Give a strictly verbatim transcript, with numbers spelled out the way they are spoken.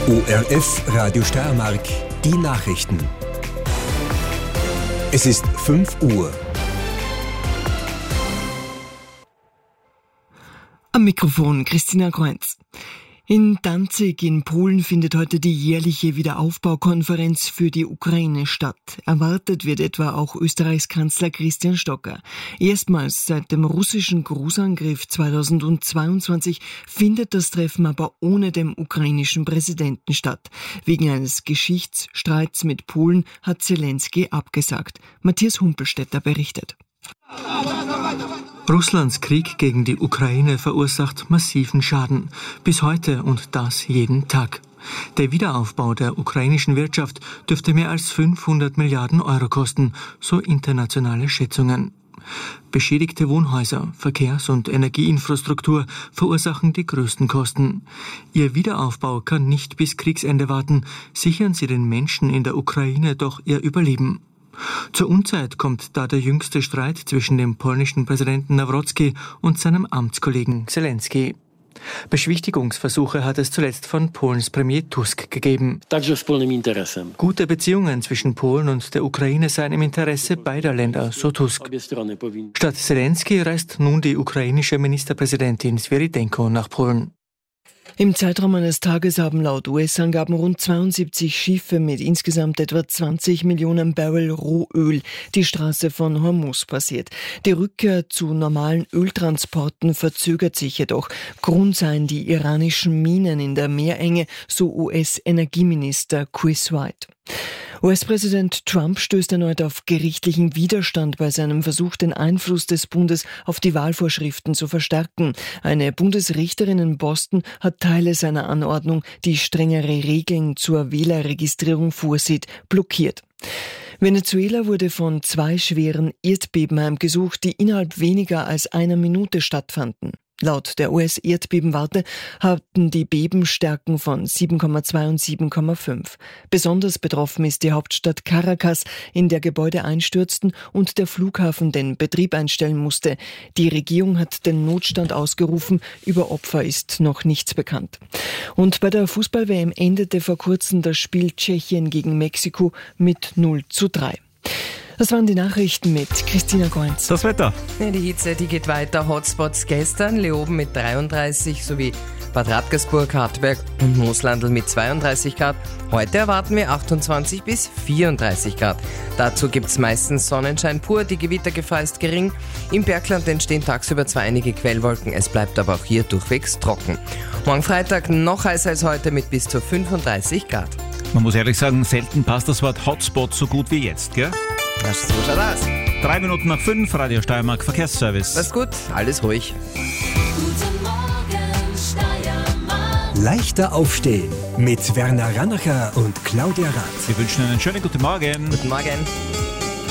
O R F Radio Steiermark, die Nachrichten. Es ist fünf Uhr. Am Mikrofon Christina Kreuz. In Danzig in Polen findet heute die jährliche Wiederaufbaukonferenz für die Ukraine statt. Erwartet wird etwa auch Österreichs Kanzler Christian Stocker. Erstmals seit dem russischen Großangriff zweitausendzweiundzwanzig findet das Treffen aber ohne den ukrainischen Präsidenten statt. Wegen eines Geschichtsstreits mit Polen hat Zelensky abgesagt. Matthias Humpelstädter berichtet. Russlands Krieg gegen die Ukraine verursacht massiven Schaden. Bis heute und das jeden Tag. Der Wiederaufbau der ukrainischen Wirtschaft dürfte mehr als fünfhundert Milliarden Euro kosten, so internationale Schätzungen. Beschädigte Wohnhäuser, Verkehrs- und Energieinfrastruktur verursachen die größten Kosten. Ihr Wiederaufbau kann nicht bis Kriegsende warten. Sichern Sie den Menschen in der Ukraine doch ihr Überleben. Zur Unzeit kommt da der jüngste Streit zwischen dem polnischen Präsidenten Nawrocki und seinem Amtskollegen Zelensky. Beschwichtigungsversuche hat es zuletzt von Polens Premier Tusk gegeben. Gute Beziehungen zwischen Polen und der Ukraine seien im Interesse beider Länder, so Tusk. Statt Zelensky reist nun die ukrainische Ministerpräsidentin Svyrydenko nach Polen. Im Zeitraum eines Tages haben laut U S-Angaben rund zweiundsiebzig Schiffe mit insgesamt etwa zwanzig Millionen Barrel Rohöl die Straße von Hormuz passiert. Die Rückkehr zu normalen Öltransporten verzögert sich jedoch. Grund seien die iranischen Minen in der Meerenge, so U S-Energieminister Chris White. U S-Präsident Trump stößt erneut auf gerichtlichen Widerstand bei seinem Versuch, den Einfluss des Bundes auf die Wahlvorschriften zu verstärken. Eine Bundesrichterin in Boston hat Teile seiner Anordnung, die strengere Regeln zur Wählerregistrierung vorsieht, blockiert. Venezuela wurde von zwei schweren Erdbeben heimgesucht, die innerhalb weniger als einer Minute stattfanden. Laut der U S-Erdbebenwarte hatten die Bebenstärken von sieben Komma zwei und sieben Komma fünf. Besonders betroffen ist die Hauptstadt Caracas, in der Gebäude einstürzten und der Flughafen den Betrieb einstellen musste. Die Regierung hat den Notstand ausgerufen, über Opfer ist noch nichts bekannt. Und bei der Fußball-W M endete vor kurzem das Spiel Tschechien gegen Mexiko mit null zu drei. Das waren die Nachrichten mit Christina Goenz. Das Wetter. Ja, die Hitze, die geht weiter. Hotspots gestern, Leoben mit dreiunddreißig sowie Bad Radkersburg, Hartberg und Mooslandl mit zweiunddreißig Grad. Heute erwarten wir achtundzwanzig bis vierunddreißig Grad. Dazu gibt es meistens Sonnenschein pur, die Gewittergefahr ist gering. Im Bergland entstehen tagsüber zwar einige Quellwolken, es bleibt aber auch hier durchwegs trocken. Morgen Freitag noch heißer als heute mit bis zu fünfunddreißig Grad. Man muss ehrlich sagen, selten passt das Wort Hotspot so gut wie jetzt, gell? Was, so schaut aus. Drei Minuten nach fünf, Radio Steiermark Verkehrsservice. Alles gut, alles ruhig. Guten Morgen, Steiermark. Leichter aufstehen mit Werner Rannacher und Claudia Rath. Wir wünschen einen schönen guten Morgen. Guten Morgen.